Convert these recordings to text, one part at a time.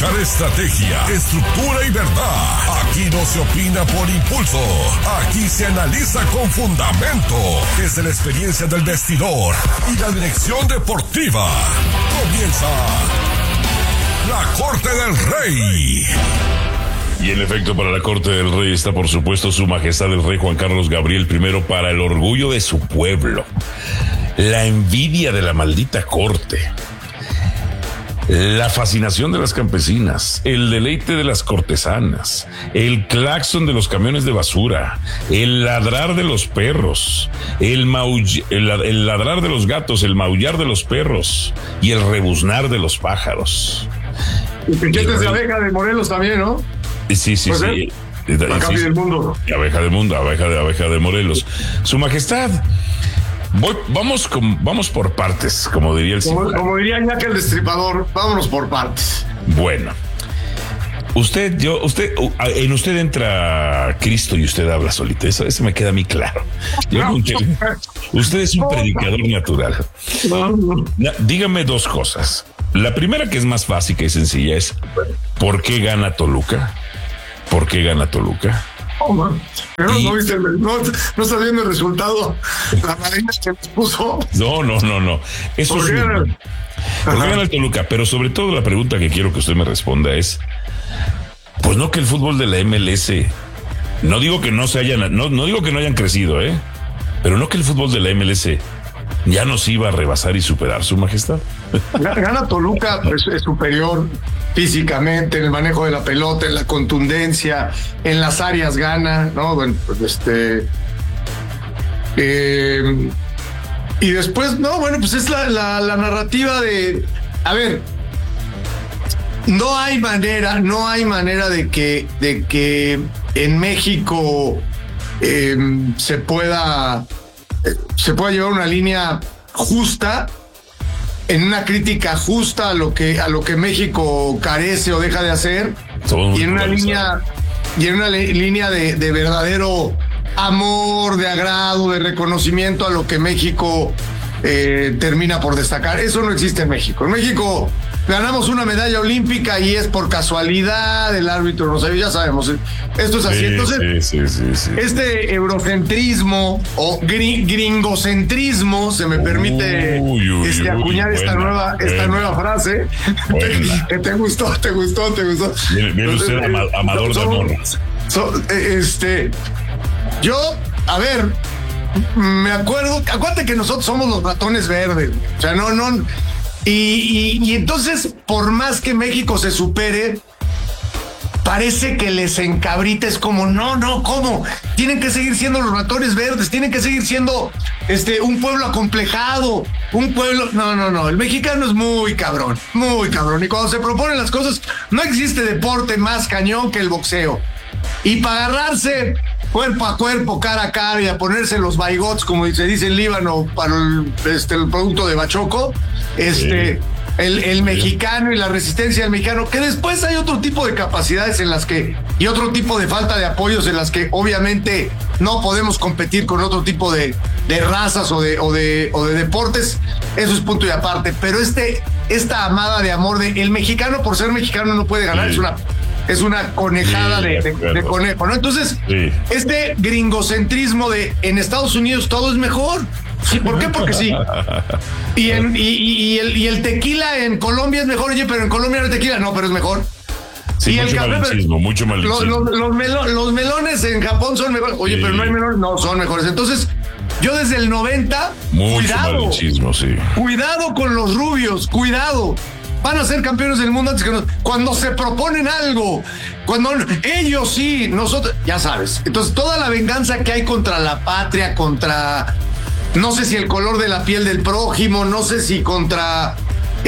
escuchar estrategia, estructura y verdad. Aquí no se opina por impulso. Aquí se analiza con fundamento. Desde la experiencia del vestidor y la dirección deportiva. Comienza la Corte del Rey. Y en efecto, para la Corte del Rey está, por supuesto, Su Majestad el Rey Juan Carlos Gabriel I, para el orgullo de su pueblo, la envidia de la maldita Corte, la fascinación de las campesinas, el deleite de las cortesanas, el claxon de los camiones de basura, el ladrar de los perros, el ladrar de los gatos, el maullar de los perros y el rebuznar de los pájaros. Y piquetes de abeja de Morelos también, ¿no? Sí. La cambio del mundo. Abeja del mundo, abeja de Morelos. Su Majestad, vamos por partes, como diría el señor. Como diría Jack el Destripador, vámonos por partes. Bueno, en usted entra Cristo y usted habla solito. Eso me queda a mí claro. Usted es un predicador natural. Dígame dos cosas. La primera, que es más básica y sencilla, es ¿por qué gana Toluca? ¿Por qué gana Toluca? Pero no estás viendo el resultado. La marina que nos puso. No. Eso es ¿por qué gana el Toluca? Pero sobre todo la pregunta que quiero que usted me responda es, pues no que el fútbol de la MLS, no digo que no digo que no hayan crecido, pero no que el fútbol de la MLS ya nos iba a rebasar y superar, Su Majestad. Gana Toluca, es superior físicamente, en el manejo de la pelota, en la contundencia, en las áreas gana, ¿no? Bueno, pues y después, pues es la narrativa de, a ver, no hay manera de que en México se pueda llevar una línea justa, en una crítica justa a lo que México carece o deja de hacer, y en una línea de verdadero amor, de agrado, de reconocimiento a lo que México termina por destacar. Eso no existe en México. En México ganamos una medalla olímpica y es por casualidad, el árbitro no sabe, ya sabemos, esto es así. Entonces, sí. Este eurocentrismo o gringocentrismo, se me permite acuñar esta nueva frase, que te gustó. Viene usted amador de amor. Yo, a ver, me acuérdate que nosotros somos los ratones verdes, o sea, no. Y entonces, por más que México se supere, parece que les encabrita, es como, no, ¿cómo? Tienen que seguir siendo los ratones verdes, tienen que seguir siendo un pueblo acomplejado, un pueblo... No, el mexicano es muy cabrón, y cuando se proponen las cosas, no existe deporte más cañón que el boxeo. Y para agarrarse cuerpo a cuerpo, cara a cara, y a ponerse los baigots, como se dice en Líbano, para el producto de Bachoco, el mexicano y la resistencia del mexicano, que después hay otro tipo de capacidades y otro tipo de falta de apoyos en las que obviamente no podemos competir con otro tipo de razas o de deportes. Eso es punto y aparte, pero esta amada de amor de el mexicano por ser mexicano no puede ganar, es una conejada de conejo, ¿no? Entonces, este gringocentrismo de en Estados Unidos todo es mejor. Sí, ¿por qué? Porque sí. Y el tequila en Colombia es mejor, oye, pero en Colombia no hay tequila, no, pero es mejor. Sí, y mucho malicismo. Los melones en Japón son mejores, oye, pero no hay melones, no, son mejores. Entonces, yo desde el 90, cuidado con los rubios, cuidado. Van a ser campeones del mundo antes que nosotros. Cuando se proponen algo, cuando ellos sí, nosotros, ya sabes. Entonces, toda la venganza que hay contra la patria, contra, no sé si el color de la piel del prójimo, no sé si contra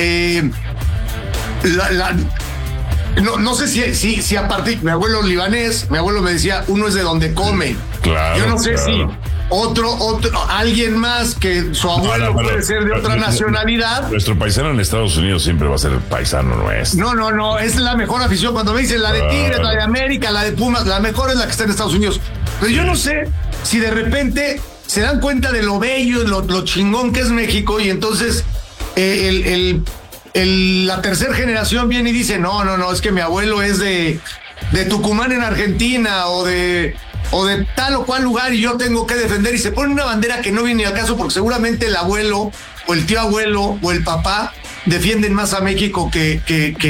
no sé si a partir, mi abuelo libanés, mi abuelo me decía, uno es de donde come. Claro, yo no sé si otro, alguien más que su abuelo puede ser de otra nacionalidad. Nuestro paisano en Estados Unidos siempre va a ser el paisano nuestro. No, es la mejor afición. Cuando me dicen la de Tigres, la de América, la de Pumas, la mejor es la que está en Estados Unidos. Pero yo no sé si de repente se dan cuenta de lo bello, lo chingón que es México, y entonces la tercera generación viene y dice, no, es que mi abuelo es de Tucumán en Argentina o de tal o cual lugar y yo tengo que defender, y se pone una bandera que no viene al caso, porque seguramente el abuelo o el tío abuelo o el papá defienden más a México que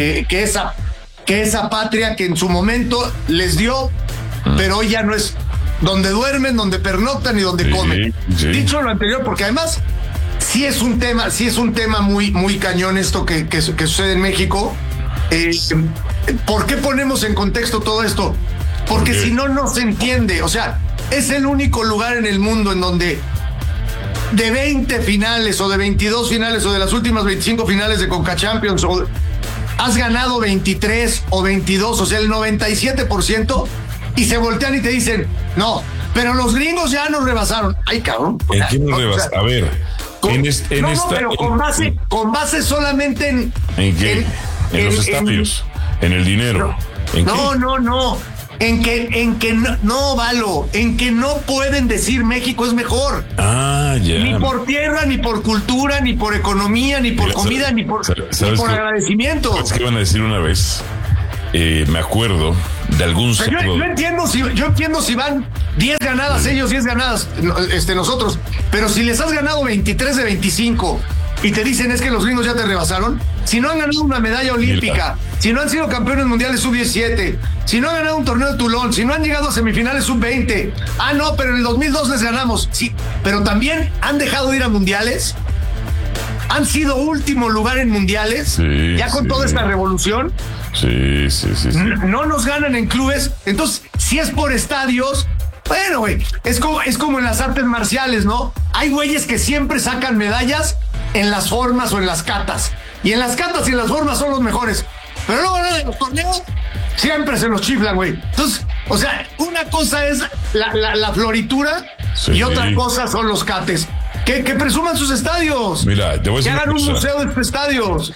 esa patria que en su momento les dio, pero hoy ya no es donde duermen, donde pernoctan y donde comen. Sí. Dicho lo anterior, porque además sí es un tema muy, muy cañón esto que sucede en México. ¿Por qué ponemos en contexto todo esto? Porque si no se entiende. O sea, es el único lugar en el mundo en donde de 20 finales o de 22 finales o de las últimas 25 finales de Conca Champions has ganado 23 o 22, o sea, el 97%, y se voltean y te dicen, no, pero los gringos ya nos rebasaron. Ay, cabrón. ¿En qué nos rebasaron? A ver, pero con base solamente en... ¿En qué? En los estadios, en el dinero. No. En que no, Valo, en que no pueden decir México es mejor. Ya. Ni por tierra, ni por cultura, ni por economía, ni por comida, ni por agradecimiento. ¿Sabes qué iban a decir una vez? Me acuerdo de algún... Yo entiendo si van 10 ganadas ellos, 10 ganadas nosotros, pero si les has ganado 23 de 25 y te dicen es que los gringos ya te rebasaron, si no han ganado una medalla olímpica, si no han sido campeones mundiales sub-17, si no han ganado un torneo de Toulon, si no han llegado a semifinales sub-20, no, pero en el 2002 les ganamos, sí, pero también han dejado de ir a mundiales, han sido último lugar en mundiales, con toda esta revolución. Sí. No nos ganan en clubes, entonces si es por estadios, bueno, güey, es como en las artes marciales, ¿no? Hay güeyes que siempre sacan medallas en las formas o en las catas, y en las catas y en las formas son los mejores, pero luego en los torneos siempre se los chiflan, güey. Entonces, o sea, una cosa es la floritura y otra cosa son los cates. Que presuman sus estadios. Mira, te voy a decir que hagan un museo de estadios.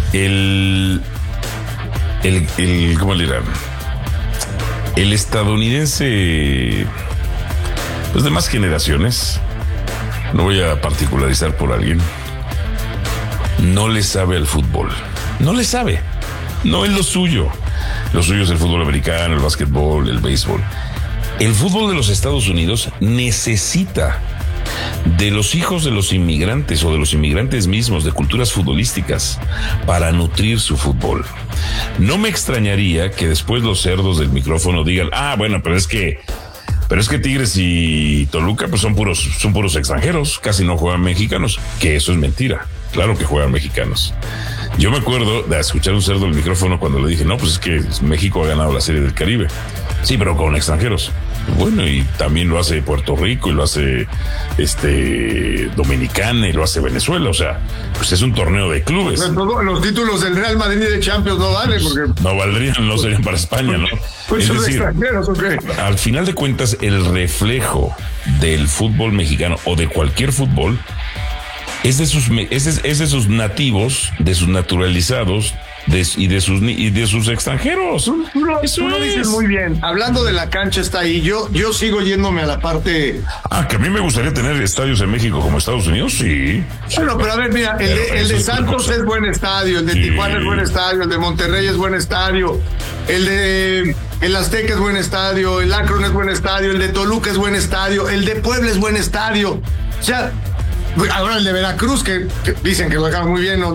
¿Cómo le dirán? El estadounidense, pues de más generaciones, no voy a particularizar por alguien, no le sabe al fútbol. No le sabe. No es lo suyo. Lo suyo es el fútbol americano, el básquetbol, el béisbol. El fútbol de los Estados Unidos necesita de los hijos de los inmigrantes o de los inmigrantes mismos de culturas futbolísticas para nutrir su fútbol. No me extrañaría que después los cerdos del micrófono digan, bueno, pero es que Tigres y Toluca pues son puros extranjeros, casi no juegan mexicanos, que eso es mentira. Claro que juegan mexicanos. Yo me acuerdo de escuchar un cerdo del micrófono cuando le dije, no, pues es que México ha ganado la Serie del Caribe. Sí, pero con extranjeros. Bueno, y también lo hace Puerto Rico y lo hace Dominicana y lo hace Venezuela. O sea, pues es un torneo de clubes. Los títulos del Real Madrid y de Champions no valen porque... No valdrían, no serían para España, ¿no? Pues son extranjeros, ¿ok? Al final de cuentas, el reflejo del fútbol mexicano o de cualquier fútbol es de sus nativos, de sus naturalizados y de sus extranjeros. Tú lo dices muy bien. Hablando de la cancha está ahí. Yo sigo yéndome a la parte... que a mí me gustaría tener estadios en México como Estados Unidos, sí. Bueno, pero a ver, mira, el de Santos es buen estadio, el de Tijuana es buen estadio, el de Monterrey es buen estadio, el Azteca es buen estadio, el Akron es buen estadio, el de Toluca es buen estadio, el de Puebla es buen estadio. O sea, ahora el de Veracruz, que dicen que lo dejaron muy bien,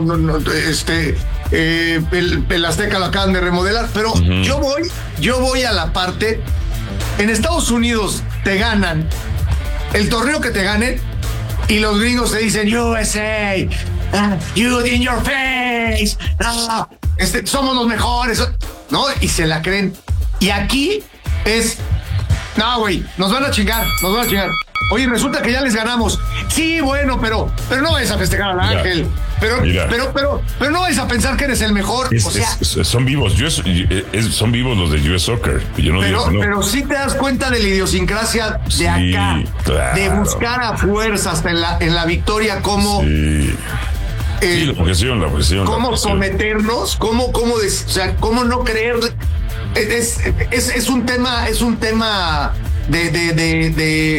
el Azteca lo acaban de remodelar, pero yo voy a la parte. En Estados Unidos te ganan el torneo que te ganen y los gringos te dicen USA, you in your face, somos los mejores, ¿no? Y se la creen. Y aquí es, no, güey, nos van a chingar. Oye, resulta que ya les ganamos. Sí, bueno, pero no vais a festejar al Ángel. Pero no vais a pensar que eres el mejor. Son vivos. Son vivos los de US Soccer. Yo no digo que no. Pero sí te das cuenta de la idiosincrasia de acá. Claro. De buscar a fuerza hasta en la victoria cómo... la presión. Cómo someternos, cómo no creer. Es un tema de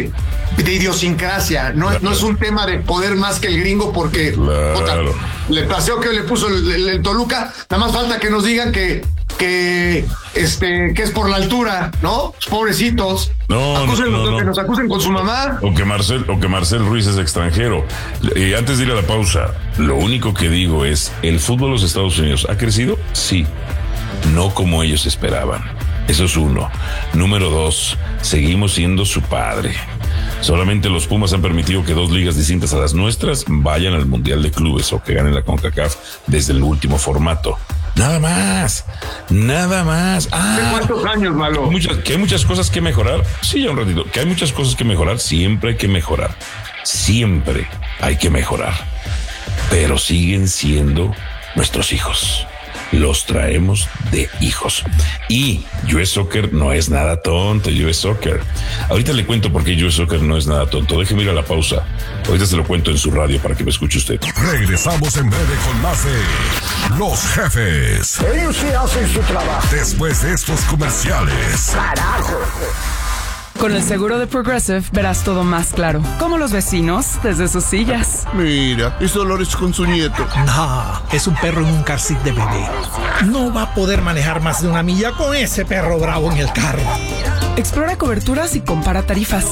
de idiosincrasia, no es un tema de poder más que el gringo, porque claro. Le paseo que le puso el Toluca, nada más falta que nos digan que es por la altura, ¿no? Pobrecitos. No. Que nos acusen con su mamá. O que Marcel Ruiz es extranjero. Antes de ir a la pausa, lo único que digo es, ¿el fútbol de los Estados Unidos ha crecido? Sí. No como ellos esperaban. Eso es uno. Número 2, seguimos siendo su padre. Solamente los Pumas han permitido que 2 ligas distintas a las nuestras vayan al Mundial de Clubes o que ganen la CONCACAF desde el último formato. Nada más. ¿De cuántos años, Malo? Que hay muchas cosas que mejorar. Sí, ya un ratito. Que hay muchas cosas que mejorar. Siempre hay que mejorar. Siempre hay que mejorar. Pero siguen siendo nuestros hijos. Los traemos de hijos. Y US Soccer no es nada tonto, US Soccer. Ahorita le cuento por qué US Soccer no es nada tonto. Déjeme ir a la pausa. Ahorita se lo cuento en su radio para que me escuche usted. Regresamos en breve con más de Los Jefes. Ellos sí hacen su trabajo. Después de estos comerciales. ¡Carajo! Con el seguro de Progressive verás todo más claro, como los vecinos desde sus sillas. Mira, es Dolores con su nieto. No, es un perro en un car seat de bebé. No va a poder manejar más de 1 milla con ese perro bravo en el carro. Explora coberturas y compara tarifas.